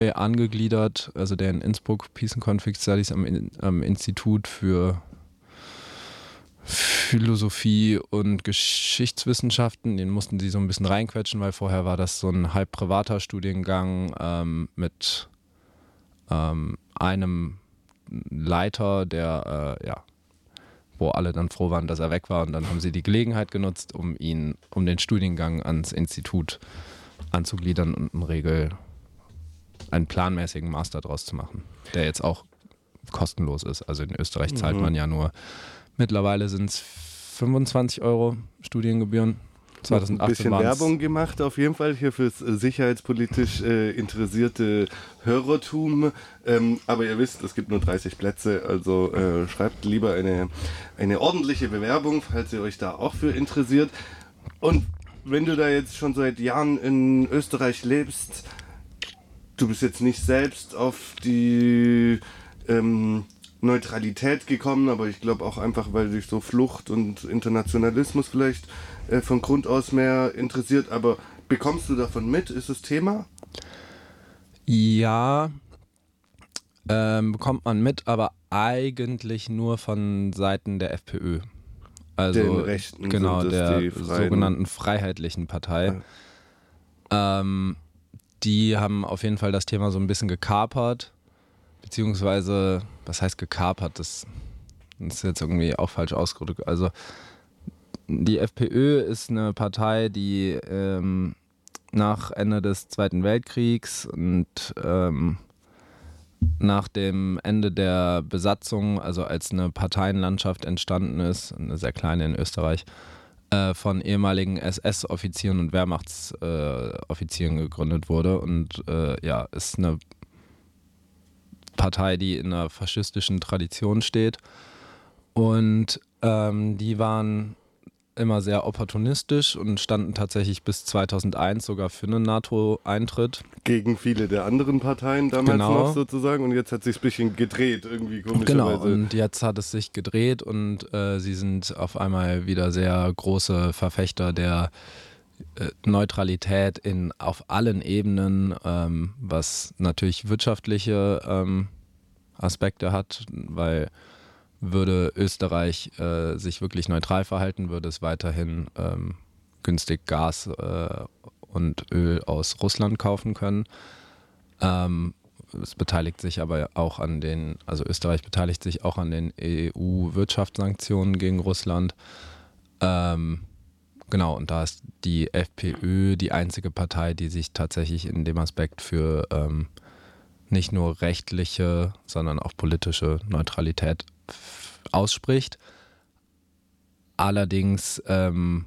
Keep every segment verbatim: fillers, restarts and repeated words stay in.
angegliedert, also der in Innsbruck Peace and Conflict Studies am, am Institut für Philosophie und Geschichtswissenschaften. Den mussten sie so ein bisschen reinquetschen, weil vorher war das so ein halb privater Studiengang ähm, mit ähm, einem Leiter, der äh, ja, wo alle dann froh waren, dass er weg war, und dann haben sie die Gelegenheit genutzt, um ihn, um den Studiengang ans Institut anzugliedern und in Regel einen planmäßigen Master draus zu machen, der jetzt auch kostenlos ist. Also in Österreich zahlt Mhm. man ja nur, mittlerweile sind es fünfundzwanzig Euro Studiengebühren. Noch ein zweitausendachtzehn bisschen waren's- Werbung gemacht, auf jeden Fall hier fürs äh, sicherheitspolitisch äh, interessierte Hörertum. Ähm, aber ihr wisst, es gibt nur dreißig Plätze, also äh, schreibt lieber eine, eine ordentliche Bewerbung, falls ihr euch da auch für interessiert. Und wenn du da jetzt schon seit Jahren in Österreich lebst, du bist jetzt nicht selbst auf die ähm, Neutralität gekommen, aber ich glaube auch einfach, weil dich so Flucht und Internationalismus vielleicht äh, von Grund aus mehr interessiert. Aber bekommst du davon mit? Ist es Thema? Ja, ähm, bekommt man mit, aber eigentlich nur von Seiten der FPÖ. Also Den Rechten genau, sind es der die Freien. sogenannten Freiheitlichen Partei. Ähm, die haben auf jeden Fall das Thema so ein bisschen gekapert, beziehungsweise, was heißt gekapert? Das, das ist jetzt irgendwie auch falsch ausgedrückt. Also die FPÖ ist eine Partei, die ähm, nach Ende des Zweiten Weltkriegs und ähm, nach dem Ende der Besatzung, also als eine Parteienlandschaft entstanden ist, eine sehr kleine in Österreich, äh, von ehemaligen S S-Offizieren und Wehrmachtsoffizieren äh, gegründet wurde, und äh, ja, ist eine Partei, die in einer faschistischen Tradition steht, und ähm, die waren immer sehr opportunistisch und standen tatsächlich bis zweitausendeins sogar für einen NATO-Eintritt. Gegen viele der anderen Parteien damals Genau. noch sozusagen, und jetzt hat sich ein bisschen gedreht, irgendwie Genau, komischerweise. und jetzt hat es sich gedreht, und äh, sie sind auf einmal wieder sehr große Verfechter der äh, Neutralität in, auf allen Ebenen, ähm, was natürlich wirtschaftliche ähm, Aspekte hat, weil würde Österreich äh, sich wirklich neutral verhalten, würde es weiterhin ähm, günstig Gas äh, und Öl aus Russland kaufen können. Ähm, es beteiligt sich aber auch an den, also Österreich beteiligt sich auch an den E U-Wirtschaftssanktionen gegen Russland. Ähm, genau, und da ist die FPÖ die einzige Partei, die sich tatsächlich in dem Aspekt für ähm, nicht nur rechtliche, sondern auch politische Neutralität f- ausspricht. Allerdings ähm,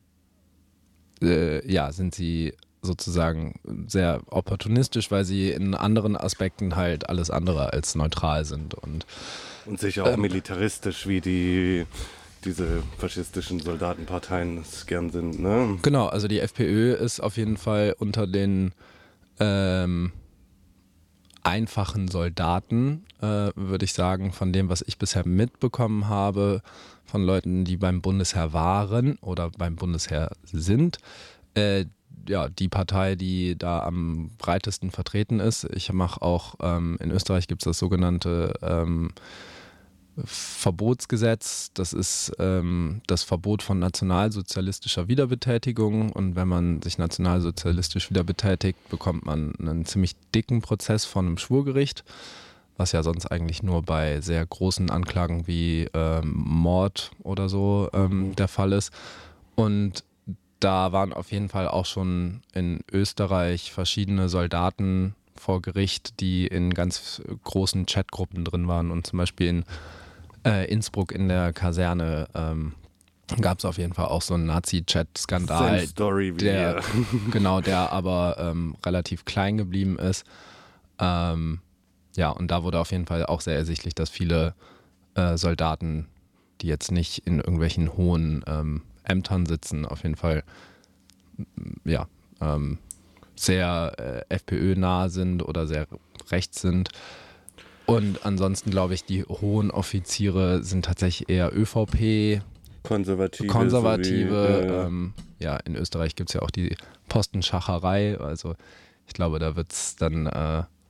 äh, ja, sind sie sozusagen sehr opportunistisch, weil sie in anderen Aspekten halt alles andere als neutral sind. Und Und sicher auch militaristisch, wie die diese faschistischen Soldatenparteien es gern sind, ne? genau, also die FPÖ ist auf jeden Fall unter den ähm, einfachen Soldaten, äh, würde ich sagen, von dem, was ich bisher mitbekommen habe, von Leuten, die beim Bundesheer waren oder beim Bundesheer sind, äh, ja, die Partei, die da am breitesten vertreten ist. Ich mache auch, ähm, in Österreich gibt es das sogenannte ähm, Verbotsgesetz. Das ist ähm, das Verbot von nationalsozialistischer Wiederbetätigung, und wenn man sich nationalsozialistisch wiederbetätigt, bekommt man einen ziemlich dicken Prozess von einem Schwurgericht, was ja sonst eigentlich nur bei sehr großen Anklagen wie ähm, Mord oder so ähm, Mhm. der Fall ist. Und da waren auf jeden Fall auch schon in Österreich verschiedene Soldaten vor Gericht, die in ganz großen Chatgruppen drin waren, und zum Beispiel in äh, Innsbruck in der Kaserne ähm, gab es auf jeden Fall auch so einen Nazi-Chat-Skandal, Same Story wie der, hier. genau, der aber ähm, relativ klein geblieben ist. Ähm, ja, und da wurde auf jeden Fall auch sehr ersichtlich, dass viele äh, Soldaten, die jetzt nicht in irgendwelchen hohen ähm, Ämtern sitzen, auf jeden Fall ja, ähm, sehr äh, FPÖ-nah sind oder sehr rechts sind. Und ansonsten glaube ich, die hohen Offiziere sind tatsächlich eher ÖVP, Konservative. Konservative. Sowie, äh, Ähm, ja, in Österreich gibt es ja auch die Postenschacherei. Also ich glaube, da wird es dann äh,